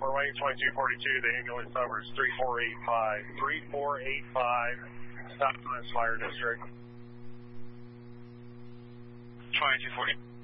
We're waiting 2242. The ambulance number is 3485. 3485, Southwest Fire District. 2240.